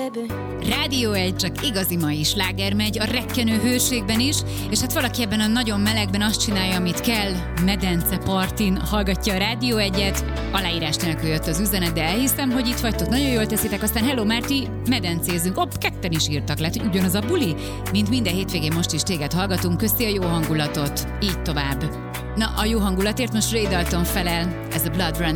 baby. Rádió 1, csak igazi mai sláger megy, a rekkenő hőségben is, és hát valaki ebben a nagyon melegben azt csinálja, amit kell, medence partin hallgatja a Rádió 1-et, aláírás nélkül jött az üzenet, de elhiszem, hogy itt vagytok, nagyon jól teszitek, aztán hello Márti, medencézünk, ketten is írtak, lehet, hogy ugyanaz a buli, mint minden hétvégén most is téged hallgatunk, köszi a jó hangulatot, így tovább. Na, a jó hangulatért most Ray Dalton felel, ez a Blood Running